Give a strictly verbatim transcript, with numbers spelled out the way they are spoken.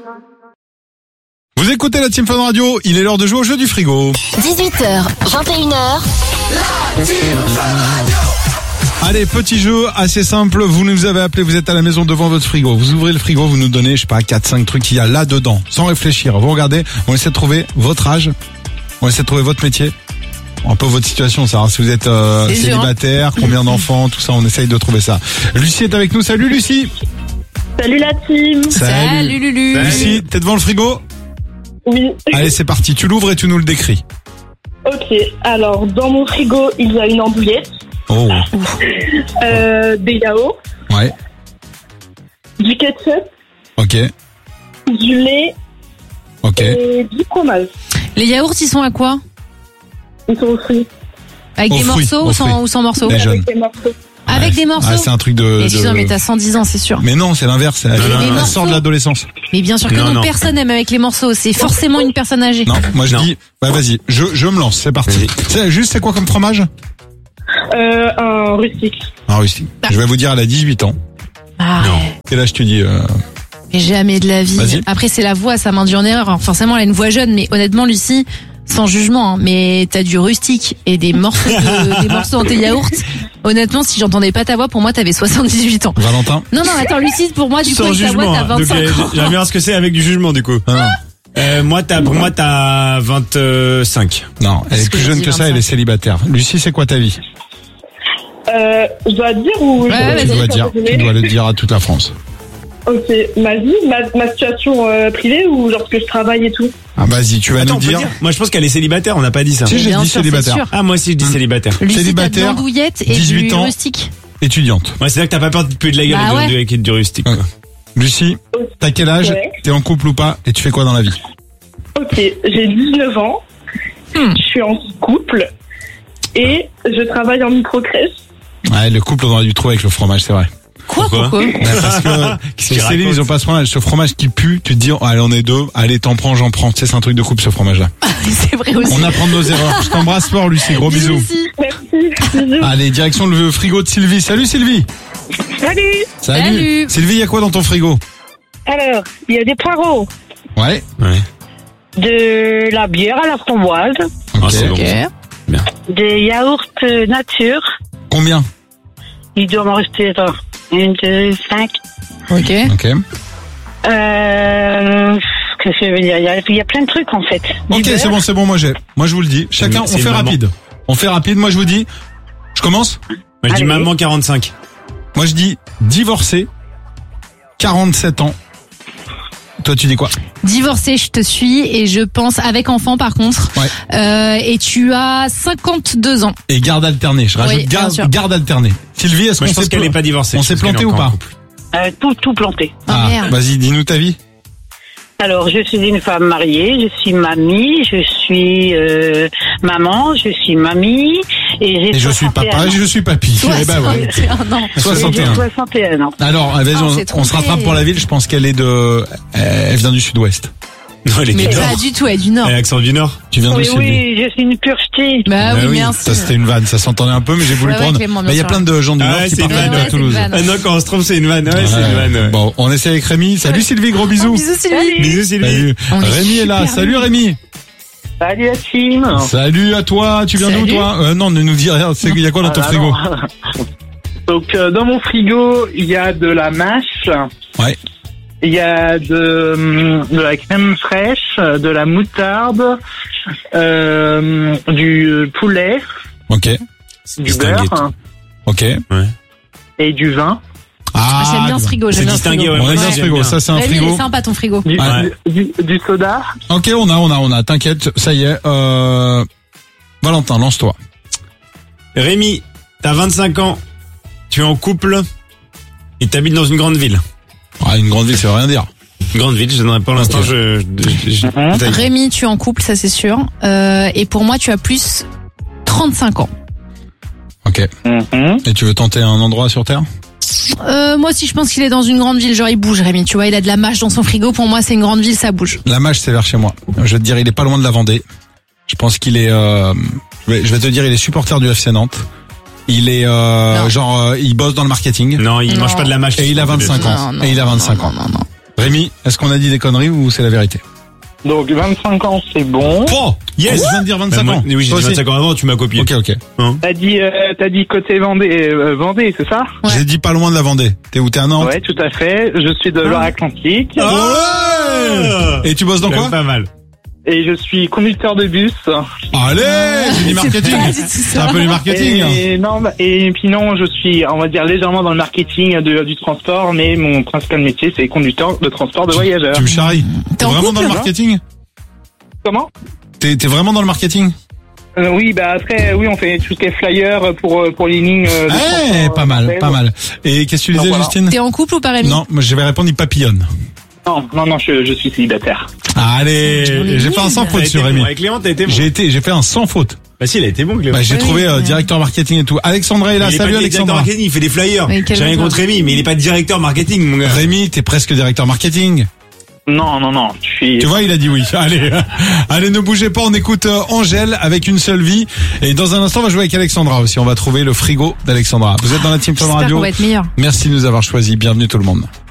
Vous écoutez la Team Fun Radio, il est l'heure de jouer au jeu du frigo. dix-huit heures, vingt et une heures. La Team Fun Radio. Allez, petit jeu assez simple, vous nous avez appelé, vous êtes à la maison devant votre frigo. Vous ouvrez le frigo, vous nous donnez, je sais pas, quatre cinq trucs qu'il y a là-dedans, sans réfléchir. Vous regardez, on essaie de trouver votre âge, on essaie de trouver votre métier, un peu votre situation, savoir si vous êtes euh, célibataire, combien d'enfants, tout ça, on essaye de trouver ça. Lucie est avec nous, salut Lucie. Salut la team. Salut, Salut Lulu. Lucie, t'es devant le frigo? Oui. Allez, c'est parti, tu l'ouvres et tu nous le décris. Ok, alors dans mon frigo, il y a une andouillette, Oh, euh, des yaourts, ouais, du ketchup, ok, du lait ok. et du fromage. Les yaourts, ils sont à quoi? Ils sont frits. Avec Aux des fruits, morceaux aux ou sans, fruits. ou sans morceaux? Les jeunes. Avec des morceaux. Avec Ouais, des morceaux? Ah, c'est un truc de... Mais de- excuse-moi, mais t'as cent dix ans, c'est sûr. Mais non, c'est l'inverse, elle, non, elle non. sort de l'adolescence. Mais bien sûr que Non, non, non. personne n'aime avec les morceaux. C'est forcément une personne âgée. Non, moi je Non. dis, bah vas-y, je, je me lance, c'est parti. Vas-y. C'est juste, c'est quoi comme fromage? Euh, un rustique. Ah oui, je vais vous dire, elle a dix-huit ans. Ah, Quel âge tu dis euh... mais jamais de la vie. Vas-y. Après, c'est la voix, ça m'induit en erreur. Alors, forcément, elle a une voix jeune, mais honnêtement, Lucie, sans jugement, hein, mais t'as du rustique et des morceaux, de, des morceaux dans tes yaourts. Honnêtement, si j'entendais pas ta voix, pour moi, t'avais soixante-dix-huit ans. Valentin? Non, non, attends, Lucie, pour moi, du coup, Sans avec ta voix, jugement. t'as hein. Donc, vingt-cinq euh, ans. j'aimerais bien voir ce que c'est avec du jugement, du coup. Ah, non. Euh, moi, t'as, pour moi, t'as vingt-cinq. Non, elle C'est est ce plus que jeune j'ai dit, que ça, elle est vingt-cinq. célibataire. Lucie, c'est quoi ta vie? Euh, je dois dire ou... je Ouais, dois Tu vas-y. dois dire, tu dois le dire à toute la France. Ok, ma vie, ma, ma situation euh, privée ou genre que je travaille et tout. Ah, vas-y, tu vas Attends, nous on peut dire. dire Moi, je pense qu'elle est célibataire, on n'a pas dit ça. Si, j'ai Bien dit sûr, c'est célibataire. sûr. Ah, moi aussi, je dis célibataire. Lucie, t'as de Célibataire, l'andouillette et dix-huit du ans. rustique. Étudiante. Ouais, c'est là que t'as pas peur de te puer de la gueule Bah et de- ouais. de- avec du rustique, Ouais. quoi. Lucie, t'as quel âge? Ouais. T'es en couple ou pas? Et tu fais quoi dans la vie? Ok, j'ai dix-neuf ans, Hmm. je suis en couple et je travaille en microcrèche. Ouais, le couple, on aurait dû trouver avec le fromage, c'est vrai. Quoi, Pourquoi pourquoi? Ouais, parce que Qu'est-ce les qu'il célibes, raconte ils ont pas ce fromage. Ce fromage qui pue, tu te dis, oh, allez, on est deux, allez, t'en prends, j'en prends. Tu sais, c'est un truc de couple, ce fromage-là. C'est vrai aussi. On apprend de nos erreurs. Je t'embrasse fort, Lucie. Gros bisous. Lucie. Merci. Bisous. Allez, direction le frigo de Sylvie. Salut, Sylvie. Salut. Salut. Sylvie, il y a quoi dans ton frigo? Alors, il y a des poireaux, Ouais. Ouais. de la bière à la framboise, Ah, Ok. c'est bon. Ok. des yaourts euh, nature. Combien? Il doit m'en rester, attends, une, deux, cinq. Ok. Ok. Euh, qu'est-ce que je veux dire? Il y a, il y a plein de trucs, en fait. Du Ok, beurre. c'est bon, c'est bon, moi j'ai. Moi je vous le dis. Chacun, on C'est fait maman. rapide. On fait rapide. Moi je vous dis. Je commence? Moi, je dis Allez. maman quarante-cinq. Moi je dis divorcé, quarante-sept ans. Toi tu dis quoi? Divorcée, je te suis et je pense avec enfant par contre. Ouais. Euh, et tu as cinquante-deux ans. Et garde alternée. Je rajoute Oui, bien garde, sûr. garde alternée. Sylvie, est-ce Moi, qu'on je pense s'est qu'elle pla- est pas divorcée. on Je s'est pense qu'elle planté est ou encore en pas? couple. Euh, tout, tout planté. Oh, Ah, merde. vas-y, dis-nous ta vie. Alors, je suis une femme mariée, je suis mamie, je suis euh, maman, je suis mamie, et j'ai Et je suis soixante et un papa, ans. je suis papy. Eh ben ouais. soixante et un ans. soixante et J'ai un. soixante et un ans. Alors, vas-y, Ah, on on, s'est on trompé. se rattrape pour la ville. Je pense qu'elle est de, elle vient du sud-ouest. Non, elle est Mais du pas Nord. du tout, elle est du Nord. Elle a l'accent du Nord. Tu viens Oui, d'où, Sylvie? oui, je suis une pure ch'ti. Bah oui, Ah merci. ça c'était une vanne, ça s'entendait un peu, mais j'ai voulu Ouais, ouais, prendre. Clément, bien Mais il y a sûr. plein de gens du Ah Nord ouais, qui c'est une partent vanne. à Ouais, c'est une Toulouse. vanne. Ah non, quand on se trompe, c'est une vanne. Ouais, c'est une Ouais. vanne. ouais. Bon, on essaie avec Rémi. Salut Sylvie, gros bisous. Bisous Sylvie. Bisous, Sylvie. Salut. On est Rémi est là. super Salut Rémi. Salut la team. Salut à toi. Tu viens d'où Salut. toi? euh, Non, ne nous dis rien. C'est il y a quoi dans ton Ah, frigo? non. Donc euh, dans mon frigo, il y a de la mâche. Ouais. Il y a de, hum, de la crème fraîche, de la moutarde, euh, du poulet, Ok. C'est du distingué. beurre Ok. et du vin. Ah. J'aime bien ce frigo, C'est j'aime bien ce distingué, frigo. ouais. On aime Ouais, bien ce j'aime frigo. bien. Ça c'est un Rémi, il frigo. est sympa ton frigo. Du, Ouais. du, du soda. Ok, on a, on a, on a. T'inquiète, ça y est. Euh... Valentin, lance-toi. Rémi, t'as vingt-cinq ans. Tu es en couple. Et t'habites dans une grande ville. Ah, une grande ville, ça veut rien dire. Une grande ville, je donnerai pour l'instant, Ok. je, je, je- Mhm. je- Rémi, tu es en couple, ça c'est sûr. Euh, et pour moi, tu as plus trente-cinq ans. Ok. Mhm. Et tu veux tenter un endroit sur Terre? Euh, moi aussi, je pense qu'il est dans une grande ville. Genre, il bouge, Rémi. Tu vois, il a de la mâche dans son frigo. Pour moi, c'est une grande ville, ça bouge. La Mâche, c'est vers chez moi. Je vais te dire, il est pas loin de la Vendée. Je pense qu'il est. Euh... Je vais je vais te dire, il est supporter du F C Nantes. Il est euh, Non. genre, euh, il bosse dans le marketing. Non, il Non. mange pas de la mâche. Et il a vingt-cinq ans. Non, non, Et il a vingt-cinq non, ans. non, non. Rémi, est-ce qu'on a dit des conneries ou c'est la vérité? Donc vingt-cinq ans, c'est bon. Oh, yes, je viens de dire vingt-cinq Bah, moi- ans. oui, j'ai Toi dit aussi. vingt-cinq ans avant, tu m'as copié. Ok, ok. T'as dit, euh, t'as dit côté Vendée, euh, Vendée, c'est ça? Ouais. J'ai dit pas loin de la Vendée. T'es où? T'es à Nantes? Ouais, tout à fait. Je suis de Loire-Atlantique Ah Et tu bosses dans Quand quoi? même pas mal. et je suis conducteur de bus. Allez, c'est du marketing. pas du tout C'est ça. un peu du marketing. hein. Et, non, bah, et puis non, je suis, on va dire, légèrement dans le marketing de, du transport, mais mon principal métier, c'est conducteur de transport de voyageurs. Tu me charries. T'es T'es en vraiment couple, dans le non marketing? Comment? T'es t'es vraiment dans le marketing? Euh, oui, bah après, oui, on fait tout ce qui est flyer pour pour les lignes. euh, de Eh, transport, pas euh, mal, web. pas mal. Et qu'est-ce que tu Donc, disais, voilà. Justine? T'es en couple ou pas, Rémi? Non, moi je vais répondre, il papillonne. Non, non, non, je, je suis célibataire. Allez, On est j'ai fait un sans nuls. faute T'as sur été Rémi. bon. Avec Clément, t'as été bon. J'ai été, j'ai fait un sans faute. Bah si, il a été bon, Clément. Bah, j'ai Oui, trouvé euh, ouais. directeur marketing et tout. Alexandra est là, il est pas salut directeur Alexandra. marketing, il fait des flyers. Mais quel J'ai rien bâtard. contre Rémi, mais il est pas directeur marketing, mon gars. Rémi, t'es presque directeur marketing. Non, non, non, je suis. Tu vois, il a dit oui. Allez, allez, ne bougez pas, on écoute euh, Angèle avec une seule vie. Et dans un instant, on va jouer avec Alexandra aussi. On va trouver le frigo d'Alexandra. Vous êtes dans la Team Fun J'espère qu'on Radio. va être meilleurs. Merci de nous avoir choisis. Bienvenue tout le monde.